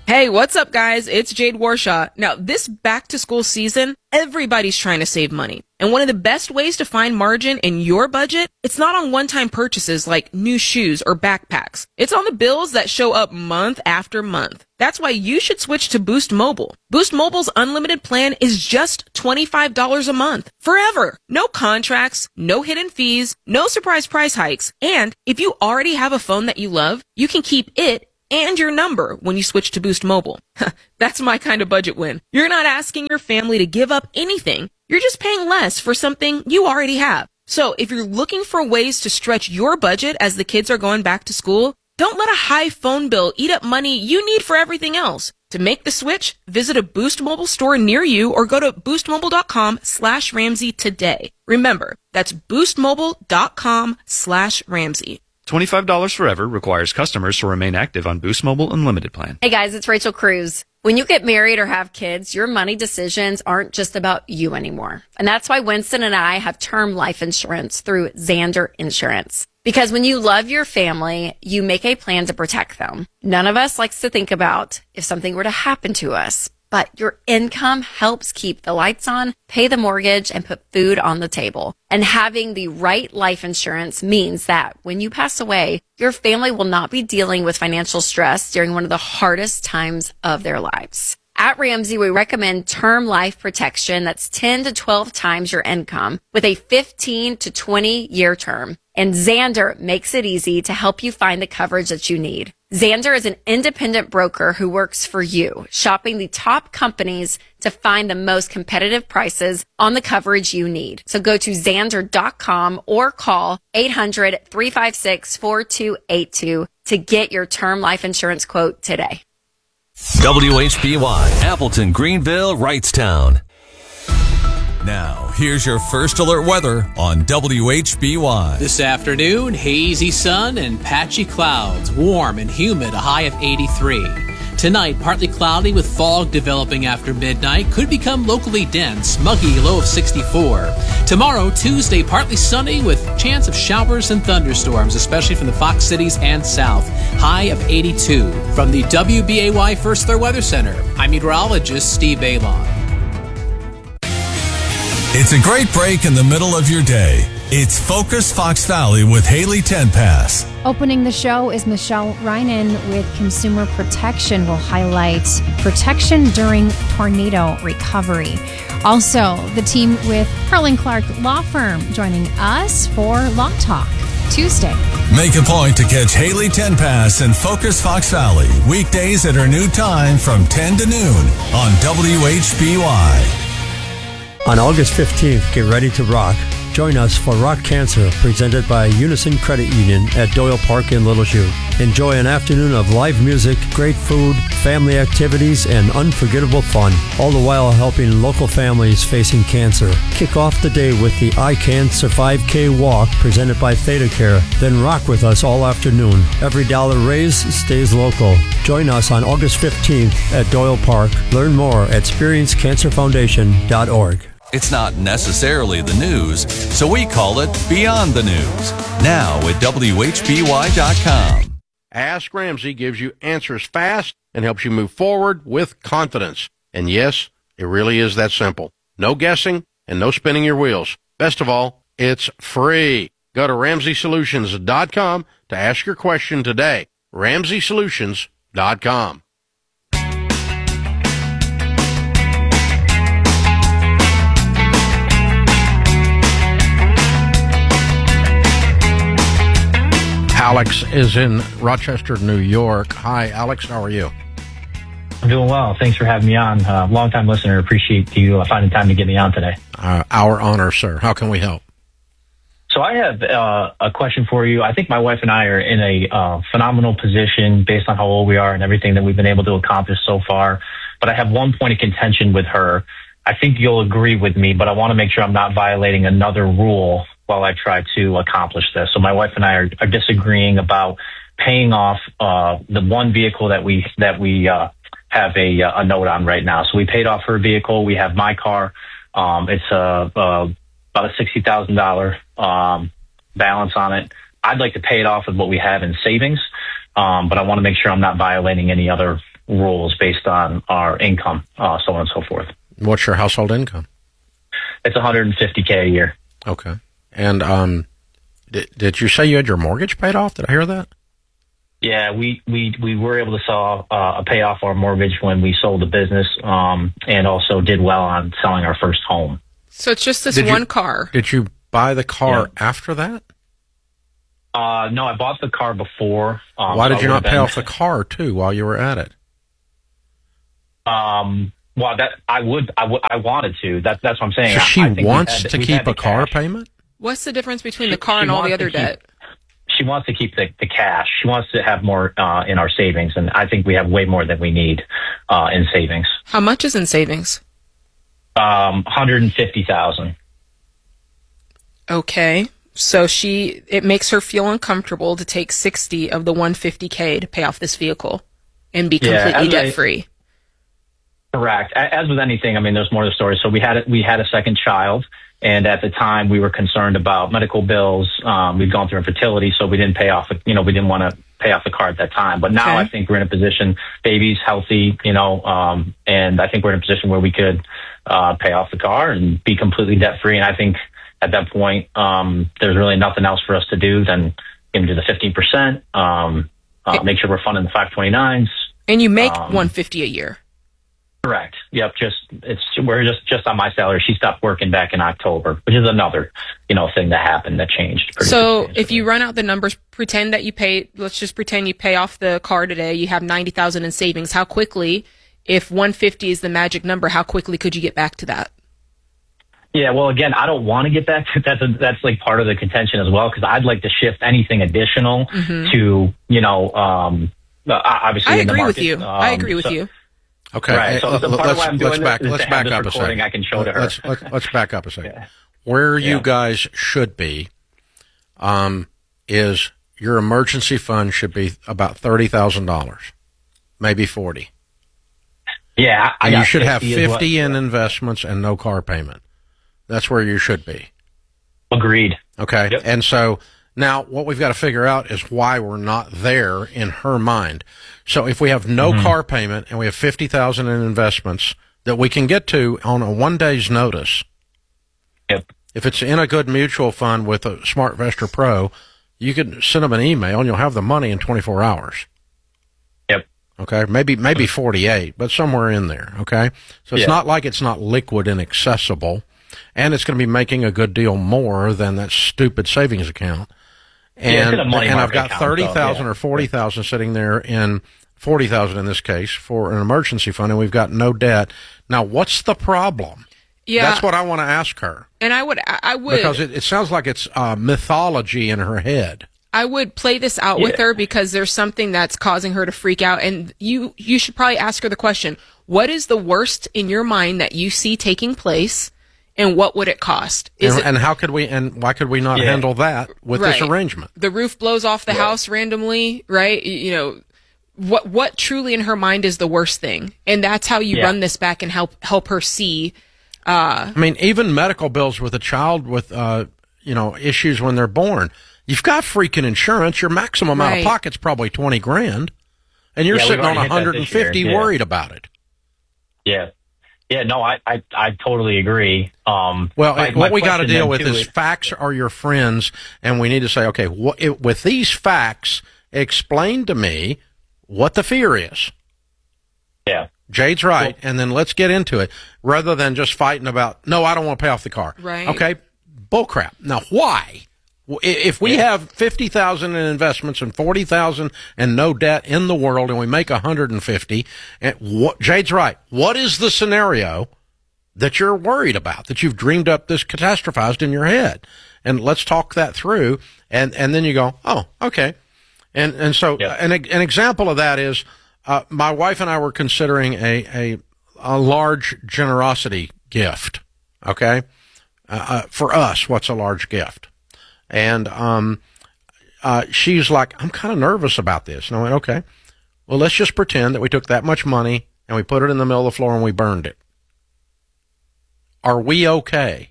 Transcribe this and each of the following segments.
Hey, what's up, guys? It's Jade Warshaw. Now, this back-to-school season, everybody's trying to save money. And one of the best ways to find margin in your budget, it's not on one-time purchases like new shoes or backpacks. It's on the bills that show up month after month. That's why you should switch to Boost Mobile. Boost Mobile's unlimited plan is just $25 a month. Forever. No contracts, no hidden fees, no surprise price hikes. And if you already have a phone that you love, you can keep it and your number when you switch to Boost Mobile. That's my kind of budget win. You're not asking your family to give up anything. You're just paying less for something you already have. So if you're looking for ways to stretch your budget as the kids are going back to school, don't let a high phone bill eat up money you need for everything else. To make the switch, visit a Boost Mobile store near you or go to boostmobile.com/Ramsey today. Remember, that's boostmobile.com/Ramsey. $25 forever requires customers to remain active on Boost Mobile Unlimited plan. Hey guys, it's Rachel Cruz. When you get married or have kids, your money decisions aren't just about you anymore. And that's why Winston and I have term life insurance through Zander Insurance. Because when you love your family, you make a plan to protect them. None of us likes to think about if something were to happen to us. But your income helps keep the lights on, pay the mortgage, and put food on the table. And having the right life insurance means that when you pass away, your family will not be dealing with financial stress during one of the hardest times of their lives. At Ramsey, we recommend term life protection that's 10 to 12 times your income with a 15 to 20 year term. And Zander makes it easy to help you find the coverage that you need. Zander is an independent broker who works for you, shopping the top companies to find the most competitive prices on the coverage you need. So go to Zander.com or call 800-356-4282 to get your term life insurance quote today. WHBY, Appleton, Greenville, Wrightstown. Now, here's your first alert weather on WHBY. This afternoon, hazy sun and patchy clouds, warm and humid, a high of 83. Tonight, partly cloudy with fog developing after midnight, could become locally dense, muggy, low of 64. Tomorrow, Tuesday, partly sunny with chance of showers and thunderstorms, especially from the Fox Cities and south, high of 82. From the WBAY First Alert Weather Center, I'm meteorologist Steve Balon. It's a great break in the middle of your day. It's Focus Fox Valley with Haley Tenpass. Opening the show is Michelle Reinen with Consumer Protection. We'll highlight protection during tornado recovery. Also, the team with Pearl & Clark Law Firm joining us for Law Talk Tuesday. Make a point to catch Haley Tenpass and Focus Fox Valley weekdays at her new time from 10 to noon on WHBY. On August 15th, get ready to rock. Join us for Rock Cancer, presented by Unison Credit Union at Doyle Park in Little Chute. Enjoy an afternoon of live music, great food, family activities, and unforgettable fun, all the while helping local families facing cancer. Kick off the day with the I Can Survive K Walk, presented by Theta Care. Then rock with us all afternoon. Every dollar raised stays local. Join us on August 15th at Doyle Park. Learn more at experiencecancerfoundation.org. It's not necessarily the news, so we call it Beyond the News. Now at WHBY.com. Ask Ramsey gives you answers fast and helps you move forward with confidence. And yes, it really is that simple. No guessing and no spinning your wheels. Best of all, it's free. Go to RamseySolutions.com to ask your question today. RamseySolutions.com. Alex is in Rochester, New York. Hi, Alex. How are you? I'm doing well. Thanks for having me on. Long-time listener. Appreciate you finding time to get me on today. Our honor, sir. How can we help? So I have a question for you. I think my wife and I are in a phenomenal position based on how old we are and everything that we've been able to accomplish so far. But I have one point of contention with her. I think you'll agree with me, but I want to make sure I'm not violating another rule while I try to accomplish this. So my wife and I are disagreeing about paying off the one vehicle that we have a note on right now. So we paid off her vehicle. We have my car. It's about a $60,000 balance on it. I'd like to pay it off with what we have in savings, but I want to make sure I'm not violating any other rules based on our income, so on and so forth. What's your household income? It's $150K a year. Okay. And did you say you had your mortgage paid off? Did I hear that? Yeah, we were able to pay off our mortgage when we sold the business, and also did well on selling our first home. So it's just this one car. Did you buy the car after that? No, I bought the car before. Why did you not pay off the car too while you were at it? Well, that I wanted to. That's what I'm saying. So she wants to keep a car payment? What's the difference between the car and all the other debt? She wants to keep the cash. She wants to have more in our savings, and I think we have way more than we need in savings. How much is in savings? $150,000. Okay. So it makes her feel uncomfortable to take 60 of the $150K to pay off this vehicle and be completely debt free. Correct. As with anything, I mean, there's more to the story. So we had a second child, and at the time we were concerned about medical bills. We'd gone through infertility, so we didn't pay off. We didn't want to pay off the car at that time. But now I think we're in a position, baby's healthy, and I think we're in a position where we could pay off the car and be completely debt free. And I think at that point, there's really nothing else for us to do than do the 15%. Make sure we're funding the 529s. And you make $150 a year. Correct. Yep. We're just on my salary. She stopped working back in October, which is another, thing that happened that changed. So if you run out the numbers, let's just pretend you pay off the car today. You have $90,000 in savings. How quickly, if 150 is the magic number, how quickly could you get back to that? Yeah, well, again, I don't want to get back to that. That's like part of the contention as well, because I'd like to shift anything additional to, obviously. I agree with you. I agree with you. Okay. Right. So let's back up a second. I can show to her. Let's back up a second. Yeah. Where you guys should be, is your emergency fund should be about $30,000, maybe 40. Yeah, and you should have 50 in investments and no car payment. That's where you should be. Agreed. Okay. Yep. And so now what we've got to figure out is why we're not there in her mind. So if we have no car payment and we have 50,000 in investments that we can get to on a 1 day's notice. Yep. If it's in a good mutual fund with a SmartVestor Pro, you can send them an email and you'll have the money in 24 hours. Yep. Okay. Maybe 48, but somewhere in there. Okay. So it's not like it's not liquid and accessible, and it's going to be making a good deal more than that stupid savings account. And I've got 30,000 or 40,000 sitting there, in 40,000 in this case, for an emergency fund, and we've got no debt. Now, what's the problem? Yeah, that's what I want to ask her. And I would because it sounds like it's mythology in her head. I would play this out with her, because there's something that's causing her to freak out, and you should probably ask her the question: what is the worst in your mind that you see taking place? And what would it cost? And how could we, and why could we not handle that with this arrangement? The roof blows off the house randomly, right? What truly in her mind is the worst thing? And that's how you run this back and help her see. I mean, even medical bills with a child with, issues when they're born. You've got freaking insurance. Your maximum out of pocket's probably $20,000, and you're sitting on 150 worried about it. Yeah. Yeah, no, I totally agree. What we got to deal with is facts are your friends, and we need to say, okay, with these facts, explain to me what the fear is. Yeah. Jade's right, and then let's get into it, rather than just fighting about, no, I don't want to pay off the car. Right. Okay, bullcrap. Now, why? If we have 50,000 in investments and 40,000 and no debt in the world, and we make 150, and Jade's right. What is the scenario that you're worried about, that you've dreamed up, this catastrophized in your head? And let's talk that through. And then you go, oh, okay. And so an example of that is, my wife and I were considering a large generosity gift. Okay. For us, what's a large gift? And she's like, I'm kind of nervous about this. And I went, okay, well, let's just pretend that we took that much money and we put it in the middle of the floor and we burned it. Are we okay?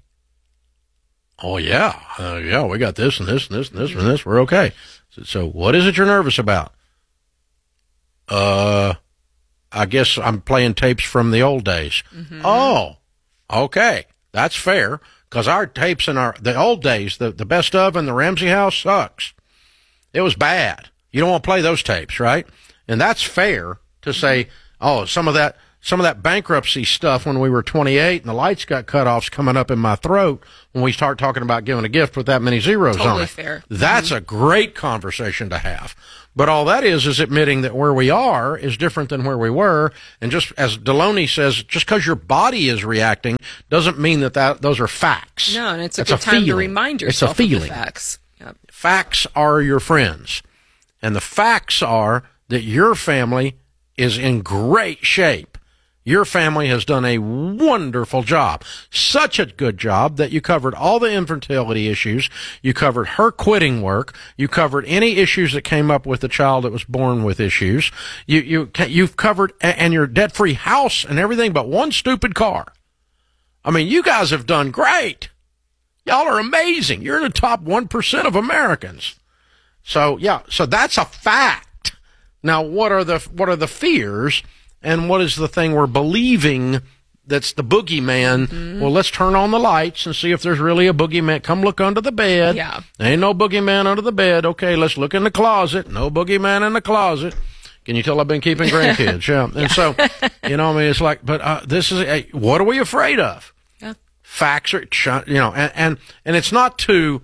Oh, yeah. We got this and this and this and this and this. We're okay. So what is it you're nervous about? I I guess I'm playing tapes from the old days. Mm-hmm. Oh, okay. That's fair. Because our tapes in the old days, the best of in the Ramsey house sucks. It was bad. You don't want to play those tapes, right? And that's fair to say, oh, some of that bankruptcy stuff when we were 28 and the lights got cut off's coming up in my throat when we start talking about giving a gift with that many zeros on it. Fair. That's a great conversation to have. But all that is admitting that where we are is different than where we were. And just as Deloney says, just because your body is reacting doesn't mean that those are facts. No, and it's a good time to remind yourself of the facts. Yep. Facts are your friends. And the facts are that your family is in great shape. Your family has done a wonderful job. Such a good job that you covered all the infertility issues. You covered her quitting work. You covered any issues that came up with the child that was born with issues. You've covered, and your debt-free house and everything but one stupid car. I mean, you guys have done great. Y'all are amazing. You're in the top 1% of Americans. So that's a fact. Now, what are the fears? And what is the thing we're believing that's the boogeyman? Mm-hmm. Well, let's turn on the lights and see if there's really a boogeyman. Come look under the bed. Yeah. There ain't no boogeyman under the bed. Okay, let's look in the closet. No boogeyman in the closet. Can you tell I've been keeping grandkids? Yeah. And so, it's like, but this is, what are we afraid of? Yeah. Facts are, and it's not to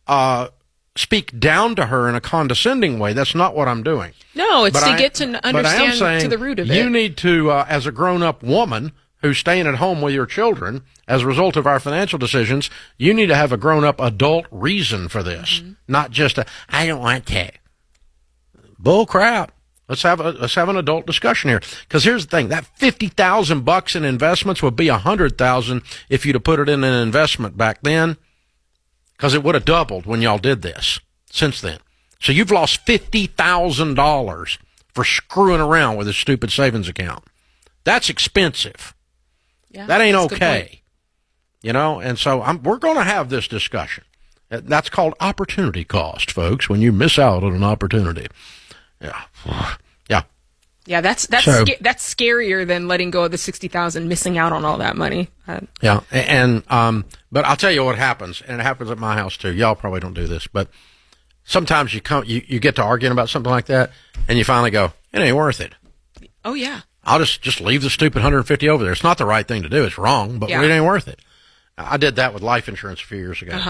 speak down to her in a condescending way. That's not what I'm doing. No, it's to get to understand to the root of it. You need to, as a grown-up woman who's staying at home with your children, as a result of our financial decisions, you need to have a grown-up adult reason for this, not just I don't want to. Bull crap. Let's have an adult discussion here. Because here's the thing: that $50,000 in investments would be $100,000 if you'd have put it in an investment back then. Because it would have doubled when y'all did this since then. So you've lost $50,000 for screwing around with this stupid savings account. That's expensive. Yeah, that ain't okay. And so we're going to have this discussion. That's called opportunity cost, folks, when you miss out on an opportunity. Yeah. Yeah. Yeah, that's scarier than letting go of the $60,000, missing out on all that money. Yeah, and but I'll tell you what happens, and it happens at my house too. Y'all probably don't do this, but sometimes you get to arguing about something like that, and you finally go, it ain't worth it. Oh yeah, I'll just leave the stupid $150 over there. It's not the right thing to do. It's wrong, but it ain't worth it. I did that with life insurance a few years ago.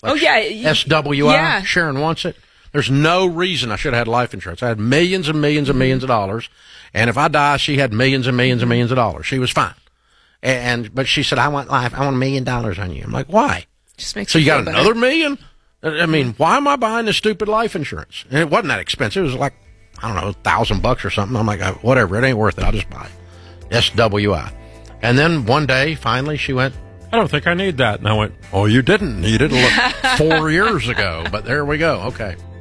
SWI. Yeah. Sharon wants it. There's no reason I should have had life insurance. I had millions and millions and millions of dollars. And if I die, she had millions and millions and millions of dollars. She was fine. But she said, I want life. I want $1 million on you. I'm like, why? Just makes so you got another $1 million? I mean, why am I buying this stupid life insurance? And it wasn't that expensive. It was like, I don't know, $1,000 or something. I'm like, whatever. It ain't worth it. I'll just buy it. SWI. And then one day, finally, she went, I don't think I need that. And I went, oh, you didn't. You didn't look 4 years ago. But there we go. Okay.